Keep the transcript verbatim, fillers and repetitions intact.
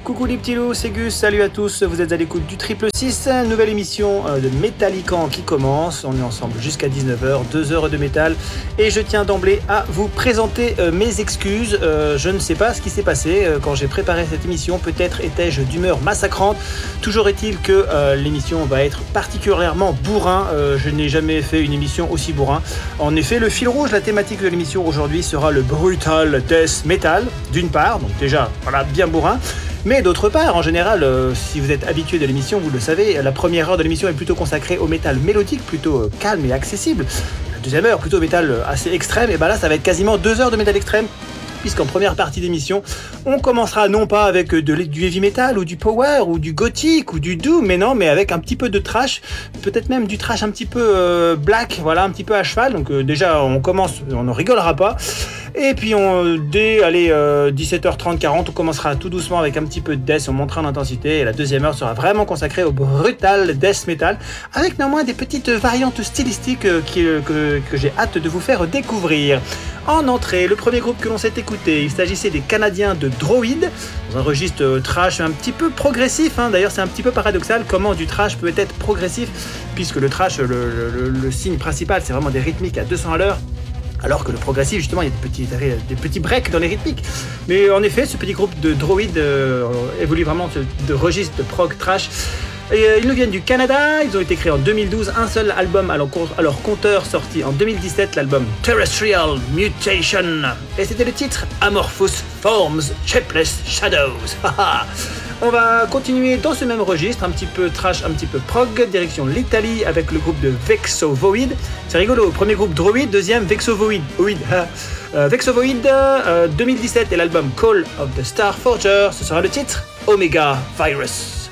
Coucou les petits loups, c'est Gus, salut à tous, vous êtes à l'écoute du Triple six, nouvelle émission de Metallican qui commence, on est ensemble jusqu'à dix-neuf heures, deux heures de métal, et je tiens d'emblée à vous présenter euh, mes excuses, euh, je ne sais pas ce qui s'est passé euh, quand j'ai préparé cette émission, peut-être étais-je d'humeur massacrante, toujours est-il que euh, l'émission va être particulièrement bourrin, euh, je n'ai jamais fait une émission aussi bourrin, en effet le fil rouge, la thématique de l'émission aujourd'hui sera le brutal death metal, d'une part, donc déjà voilà bien bourrin, mais d'autre part, en général, euh, si vous êtes habitué de l'émission, vous le savez, la première heure de l'émission est plutôt consacrée au métal mélodique, plutôt euh, calme et accessible. La deuxième heure, plutôt métal euh, assez extrême, et ben là, ça va être quasiment deux heures de métal extrême, puisqu'en première partie d'émission, on commencera non pas avec de, du heavy metal, ou du power, ou du gothique, ou du doom, mais non, mais avec un petit peu de trash, peut-être même du trash un petit peu euh, black, voilà, un petit peu à cheval, donc euh, déjà, on commence, on ne rigolera pas. Et puis on, dès allez, euh, dix-sept heures trente quarante, on commencera tout doucement avec un petit peu de death, on montera l'intensité, et la deuxième heure sera vraiment consacrée au brutal death metal, avec néanmoins des petites variantes stylistiques euh, qui, euh, que, que j'ai hâte de vous faire découvrir. En entrée, le premier groupe que l'on s'est écouté, il s'agissait des Canadiens de Droid, dans un registre euh, trash un petit peu progressif, hein. D'ailleurs c'est un petit peu paradoxal comment du trash peut être progressif, puisque le trash, le, le, le, le signe principal, c'est vraiment des rythmiques à deux cents à l'heure, alors que le progressif, justement, il y a des petits, des petits breaks dans les rythmiques. Mais en effet, ce petit groupe de Droid euh, évolue vraiment de, de registre de prog trash. Et, euh, ils nous viennent du Canada, ils ont été créés en deux mille douze, un seul album à leur, à leur compteur sorti en deux mille dix-sept, l'album Terrestrial Mutation. Et c'était le titre Amorphous Forms, Shapeless Shadows. On va continuer dans ce même registre, un petit peu trash, un petit peu prog, direction l'Italie avec le groupe de Vexovoid. C'est rigolo, premier groupe Droid, deuxième Vexovoid. euh, Vexovoid, euh, deux mille dix-sept et l'album Call of the Starforger, ce sera le titre Omega Virus.